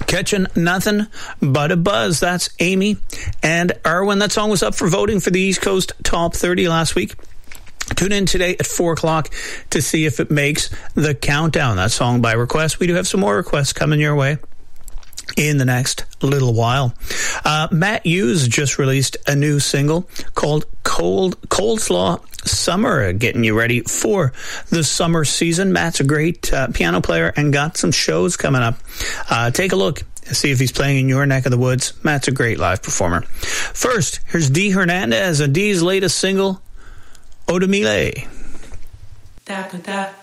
Catching Nothing But a Buzz. That's Amy and Erwin. That song was up for voting for the East Coast Top 30 last week. Tune in today at 4 o'clock to see if it makes the countdown. That song by request. We do have some more requests coming your way in the next little while. Matt Hughes just released a new single called Coldslaw Summer, getting you ready for the summer season. Matt's a great piano player and got some shows coming up. Take a look. See if he's playing in your neck of the woods. Matt's a great live performer. First, here's Dee Hernandez and Dee's latest single, Odamile. Da, da, da.